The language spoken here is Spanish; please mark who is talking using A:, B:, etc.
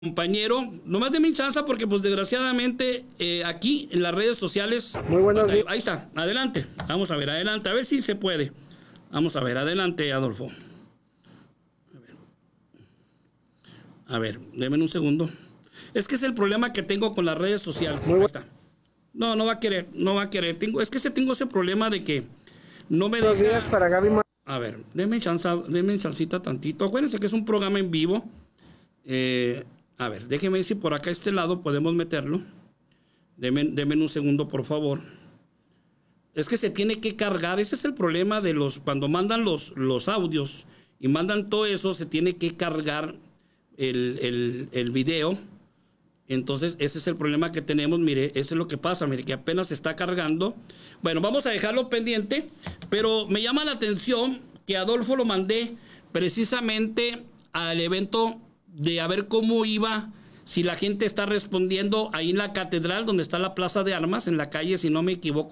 A: Compañero, nomás denme chance porque pues desgraciadamente aquí en las redes sociales.
B: Muy buenos días.
A: Ahí está, adelante, vamos a ver, adelante, a ver si se puede. Vamos a ver, adelante, Adolfo. A ver, denme un segundo. Es que es el problema que tengo con las redes sociales. Ahí está. No, no va a querer, no va a querer. Tengo ese problema de que no me
B: Buenos
A: deja.
B: días para Gaby.
A: A ver, denme chancita tantito. Acuérdense que es un programa en vivo. A ver, déjenme ver si por acá a este lado podemos meterlo. Denme un segundo, por favor. Es que se tiene que cargar. Ese es el problema de cuando mandan los audios y mandan todo eso, se tiene que cargar el video. Entonces, ese es el problema que tenemos. Mire, eso es lo que pasa. Mire, que apenas se está cargando. Bueno, vamos a dejarlo pendiente. Pero me llama la atención que Adolfo lo mandé precisamente al evento de a ver cómo iba, si la gente está respondiendo ahí en la catedral, donde está la plaza de armas, en la calle, si no me equivoco.